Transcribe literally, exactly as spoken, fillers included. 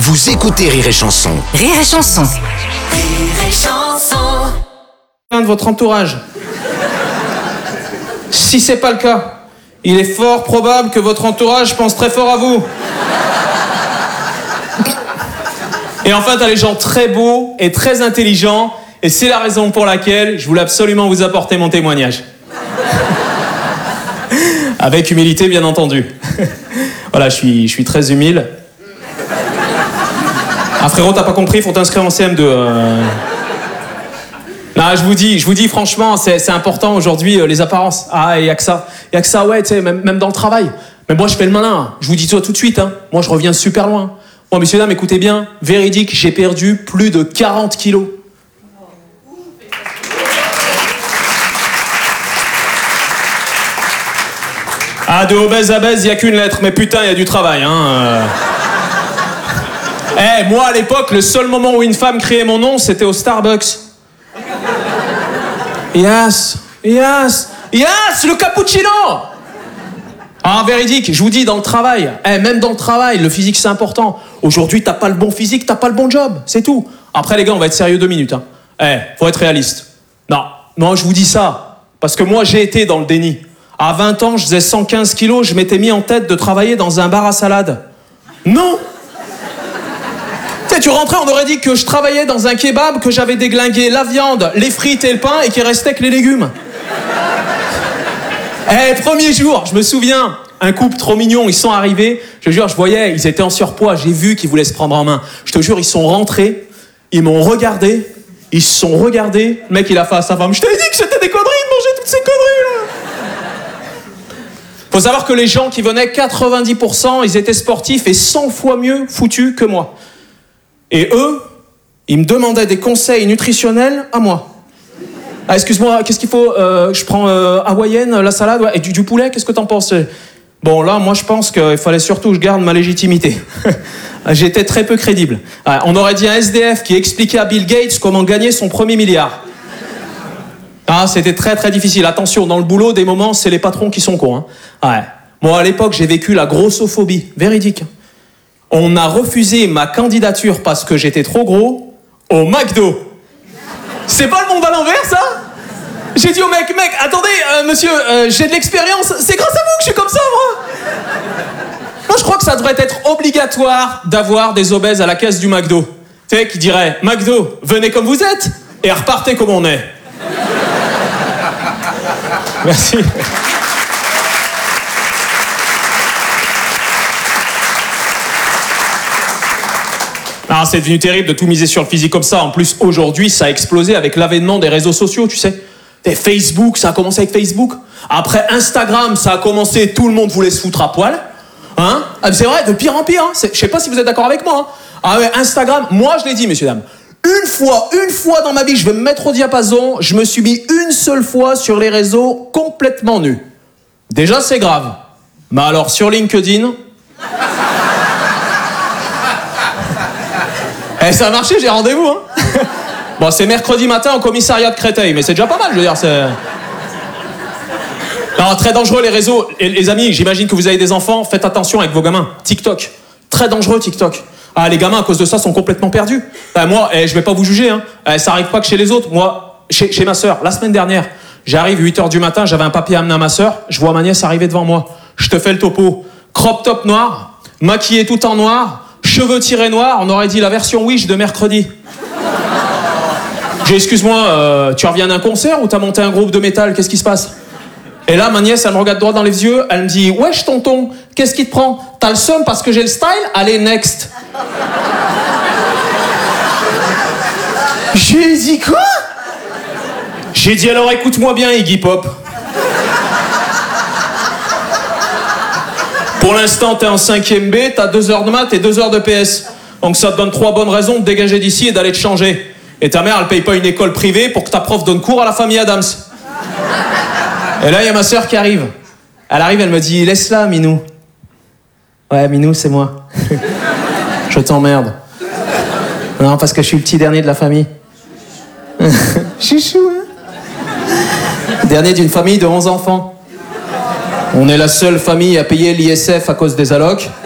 Vous écoutez Rire et Chanson. Rire et Chanson. Rire et Chanson. Un de votre entourage. Si c'est pas le cas, il est fort probable que votre entourage pense très fort à vous. Et enfin, t'as les gens très beaux et très intelligents, et c'est la raison pour laquelle je voulais absolument vous apporter mon témoignage. Avec humilité, bien entendu. Voilà, je suis, je suis très humile. Ah frérot, t'as pas compris, faut t'inscrire en C M deux. Euh... Non, je vous dis, je vous dis franchement, c'est, c'est important aujourd'hui, euh, les apparences. Ah, il y a que ça. Il y a que ça, ouais, tu sais, même, même dans le travail. Mais moi, je fais le malin. Hein. Je vous dis ça tout de suite. Hein. Moi, je reviens super loin. Moi, messieurs, dames, écoutez bien. Véridique, j'ai perdu plus de quarante kilos. Ah, de obèse à baise, il n'y a qu'une lettre. Mais putain, il y a du travail, hein. Euh... Eh, hey, moi, à l'époque, le seul moment où une femme criait mon nom, c'était au Starbucks. Yes, yes, yes, le cappuccino. Ah, véridique, je vous dis, dans le travail, eh, même dans le travail, le physique, c'est important. Aujourd'hui, t'as pas le bon physique, t'as pas le bon job, c'est tout. Après, les gars, on va être sérieux deux minutes. Hein. Eh, faut être réaliste. Non, non, je vous dis ça, parce que moi, j'ai été dans le déni. À vingt ans, je faisais cent quinze kilos, je m'étais mis en tête de travailler dans un bar à salade. Non. Tu rentrais, on aurait dit que je travaillais dans un kebab, que j'avais déglingué la viande, les frites et le pain et qu'il restait que les légumes. Eh, premier jour, je me souviens, un couple trop mignon, ils sont arrivés, je te jure, je voyais, ils étaient en surpoids, j'ai vu qu'ils voulaient se prendre en main. Je te jure, ils sont rentrés, ils m'ont regardé, ils se sont regardés, le mec il a fait à sa femme, je t'avais dit que c'était des conneries de manger toutes ces conneries là. Faut savoir que les gens qui venaient, quatre-vingt-dix pour cent, ils étaient sportifs et cent fois mieux foutus que moi. Et eux, ils me demandaient des conseils nutritionnels à moi. Ah, excuse-moi, qu'est-ce qu'il faut euh, Je prends euh, hawaïenne, la salade, ouais, et du, du poulet, qu'est-ce que t'en penses? Bon, là, moi, je pense qu'il fallait surtout que je garde ma légitimité. J'étais très peu crédible. Ouais, on aurait dit un S D F qui expliquait à Bill Gates comment gagner son premier milliard. Ah, c'était très, très difficile. Attention, dans le boulot, des moments, c'est les patrons qui sont cons. Hein. Ouais. Moi, à l'époque, j'ai vécu la grossophobie. Véridique. On a refusé ma candidature parce que j'étais trop gros au McDo. C'est pas le monde à l'envers, ça? J'ai dit au mec, mec, attendez, euh, monsieur, euh, j'ai de l'expérience. C'est grâce à vous que je suis comme ça, moi. Moi, je crois que ça devrait être obligatoire d'avoir des obèses à la caisse du McDo. Tu sais, qui dirait, McDo, venez comme vous êtes et repartez comme on est. Merci. Ah, c'est devenu terrible de tout miser sur le physique comme ça. En plus, aujourd'hui, ça a explosé avec l'avènement des réseaux sociaux, tu sais. Et Facebook, ça a commencé avec Facebook. Après, Instagram, ça a commencé, tout le monde voulait se foutre à poil. Hein? Ah, c'est vrai, de pire en pire. Hein. Je sais pas si vous êtes d'accord avec moi. Hein. Ah ouais, Instagram, moi, je l'ai dit, messieurs, dames. Une fois, une fois dans ma vie, je vais me mettre au diapason, je me suis mis une seule fois sur les réseaux complètement nu. Déjà, c'est grave. Mais alors, sur LinkedIn... Eh, ça a marché, j'ai rendez-vous, hein. Bon, c'est mercredi matin au commissariat de Créteil, mais c'est déjà pas mal, je veux dire, c'est... Non, très dangereux, les réseaux. Et les amis, j'imagine que vous avez des enfants, faites attention avec vos gamins. TikTok. Très dangereux, TikTok. Ah, les gamins, à cause de ça, sont complètement perdus. Ben, moi, eh, je vais pas vous juger, hein. Eh, ça arrive pas que chez les autres. Moi, chez, chez ma sœur, la semaine dernière, j'arrive huit heures du matin, j'avais un papier à amener à ma sœur, je vois ma nièce arriver devant moi. Je te fais le topo. Crop top noir, maquillée tout en noir, cheveux tirés noirs, on aurait dit la version Wish de mercredi. J'ai excuse-moi, euh, tu reviens d'un concert ou t'as monté un groupe de métal, qu'est-ce qui se passe? Et là, ma nièce, elle me regarde droit dans les yeux, elle me dit, wesh tonton, qu'est-ce qui te prend? T'as le seum parce que j'ai le style? Allez, next. J'ai dit quoi? J'ai dit alors écoute-moi bien, Iggy Pop. Pour l'instant, t'es en cinquième B, t'as deux heures de maths et deux heures de P S. Donc ça te donne trois bonnes raisons de dégager d'ici et d'aller te changer. Et ta mère, elle paye pas une école privée pour que ta prof donne cours à la famille Adams. Et là, il y a ma sœur qui arrive. Elle arrive, elle me dit, laisse-la, Minou. Ouais, Minou, c'est moi. Je t'emmerde. Non, parce que je suis le petit dernier de la famille. Chouchou, hein? Dernier d'une famille de onze enfants. On est la seule famille à payer l'I S F à cause des allocs.